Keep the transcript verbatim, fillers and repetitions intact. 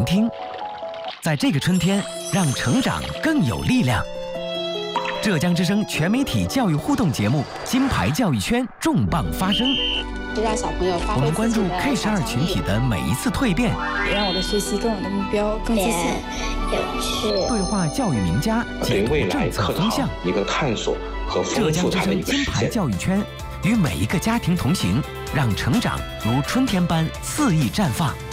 听，在这个春天，让成长更有力量。浙江之声全媒体教育互动节目《金牌教育圈》重磅发声， 是让小朋友发挥自己的我们关注 K 十二群体的每一次蜕变， 也让我的学习更有的目标，更自信。 有趣。 对话教育名家，解读政策风向， 一个探索和丰浙江之富它的一声金牌个实现。 教育圈与每一个家庭同行，让成长如春天般肆意绽放。